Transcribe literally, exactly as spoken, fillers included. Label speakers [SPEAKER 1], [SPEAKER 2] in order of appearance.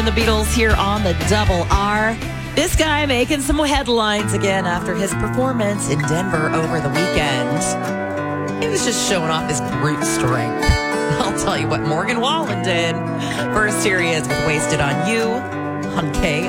[SPEAKER 1] The Beatles here on the Double R. This guy making some headlines again after his performance in Denver over the weekend. He was just showing off his brute strength. I'll tell you what Morgan Wallen did. First, here he is with Wasted on You on K